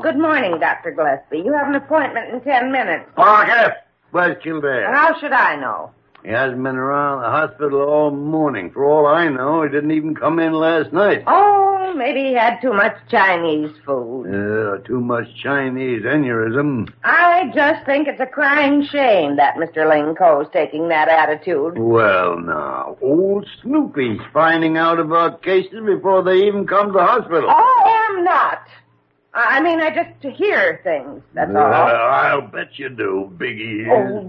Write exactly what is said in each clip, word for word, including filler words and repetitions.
good morning, Doctor Gillespie. You have an appointment in ten minutes. Parker! Where's Kildare? How should I know? He hasn't been around the hospital all morning. For all I know, he didn't even come in last night. Oh, maybe he had too much Chinese food. Uh, too much Chinese aneurysm. I just think it's a crying shame that Mister Ling Ko's taking that attitude. Well, now, old Snoopy's finding out about cases before they even come to the hospital. I am not. I mean, I just hear things, that's uh, all. I'll bet you do, Biggie. Oh.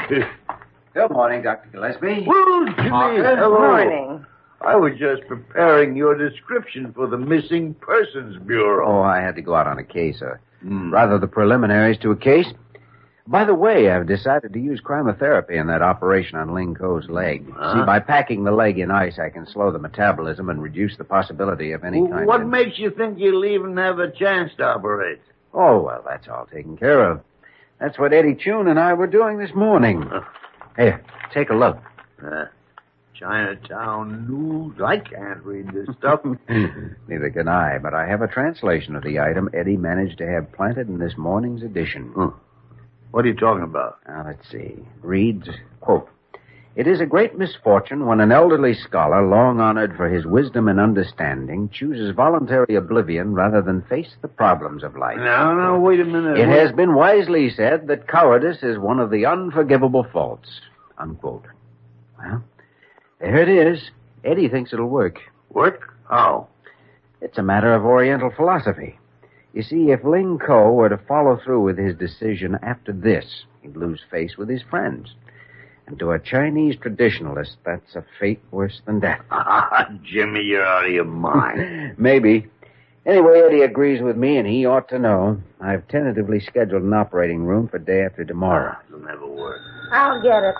Good morning, Doctor Gillespie. Well, Jimmy, Good hello. morning. I was just preparing your description for the Missing Persons Bureau. Oh, I had to go out on a case, uh, Mm. rather the preliminaries to a case. By the way, I've decided to use cryotherapy in that operation on Ling Ko's leg. Huh? See, by packing the leg in ice, I can slow the metabolism and reduce the possibility of any Well, kind what of... makes you think you'll even have a chance to operate? Oh, well, that's all taken care of. That's what Eddie Chun and I were doing this morning. Here, take a look. Uh, Chinatown News. I can't read this stuff. Neither can I, but I have a translation of the item Eddie managed to have planted in this morning's edition. Huh. What are you talking about? Now, let's see. It reads, quote, "It is a great misfortune when an elderly scholar, long honored for his wisdom and understanding, chooses voluntary oblivion rather than face the problems of life. No, no, wait a minute. It has been wisely said that cowardice is one of the unforgivable faults." Unquote. Well, there it is. Eddie thinks it'll work. Work? How? It's a matter of Oriental philosophy. You see, if Ling Ko were to follow through with his decision after this, he'd lose face with his friends. And to a Chinese traditionalist, that's a fate worse than death. Ah, Jimmy, you're out of your mind. Maybe. Anyway, Eddie agrees with me, and he ought to know. I've tentatively scheduled an operating room for day after tomorrow. It'll never work. I'll get it.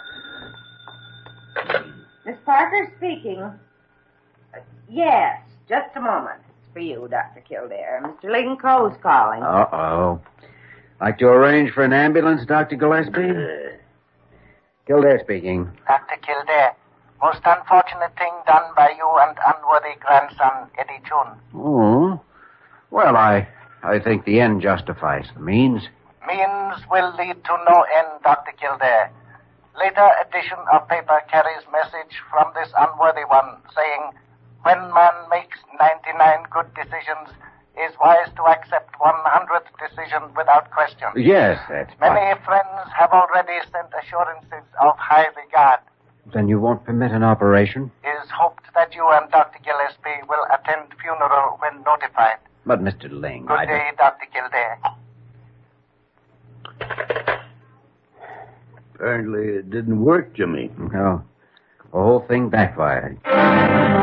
Miss Parker speaking. Uh, yes, just a moment. It's for you, Doctor Kildare. Mister Ling Ko's calling. Uh-oh. Like to arrange for an ambulance, Doctor Gillespie? Uh, Kildare speaking. Doctor Kildare, most unfortunate thing done by you and unworthy grandson, Eddie Chun. Oh. Well, I I think the end justifies the means. Means will lead to no end, Doctor Kildare. Later edition of paper carries message from this unworthy one saying, when man makes ninety-nine good decisions, is wise to accept one hundredth decision without question. Yes, that's Many fine. friends have already sent assurances of high regard. Then you won't permit an operation? It is hoped that you and Doctor Gillespie will attend funeral when notified. But, Mister Ling, Good I day, Doctor Kildare. apparently it didn't work, Jimmy. don't... No. The whole thing backfired.